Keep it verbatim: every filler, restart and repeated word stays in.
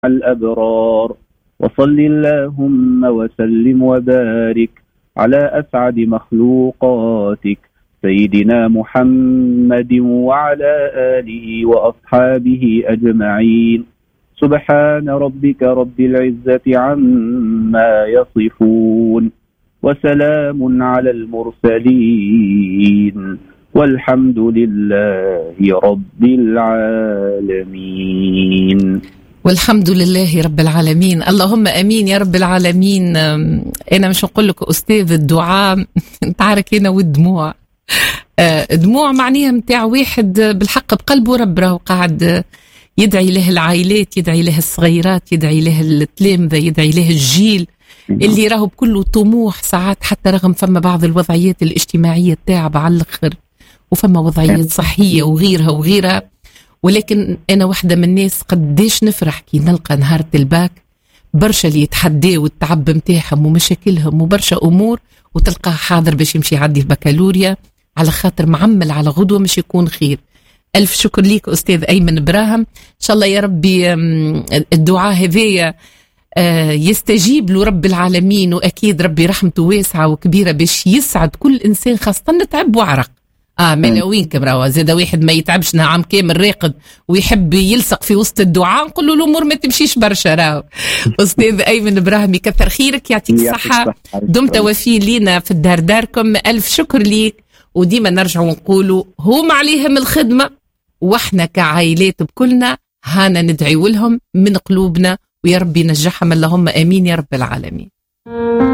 الأبرار. وصل اللهم وسلم وبارك على أسعد مخلوقاتك سيدنا محمد وعلى آله وأصحابه أجمعين. سبحان ربك رب العزة عما يصفون وسلام على المرسلين والحمد لله رب العالمين. والحمد لله رب العالمين. اللهم أمين يا رب العالمين. أنا مش نقول لك أستاذ الدعاء تعرك هنا والدموع دموع معنيها متاع واحد بالحق بقلبه رب راه قاعد يدعي له العائلات، يدعي له الصغيرات، يدعي له التلامذة، يدعي له الجيل اللي راهو بكل طموح. ساعات حتى رغم فما بعض الوضعيات الاجتماعية التعب على الآخر وفما وضعيات صحية وغيرها وغيرها، ولكن أنا واحدة من الناس قديش نفرح كي نلقى نهار الباك برشا اللي يتحداوا التعب متاعهم ومشاكلهم وبرشا أمور وتلقاه حاضر باش يمشي يعدي البكالوريا على خاطر معمل على غدوة مش يكون خير. ألف شكر ليك أستاذ أيمن براهم. إن شاء الله يا ربي الدعاء هذايا يستجيب له رب العالمين، وأكيد ربي رحمته واسعة وكبيرة باش يسعد كل إنسان، خاصة نتعب وعرق. آه ملاوين كبراوة زاد واحد ما يتعبش نعم كامل راقد ويحب يلصق في وسط الدعاء نقول له الأمور ما تمشيش برشا. راو أستاذ أيمن براهم يكثر خيرك يعطيك الصحة، دمت وفي لينا في الدار داركم. ألف شكر ليك، وديما نرجع ونقولوا هم عليهم الخدمة وإحنا كعائلات بكلنا هانا ندعي لهم من قلوبنا، ويا ربي نجحهم اللهم آمين يا رب العالمين.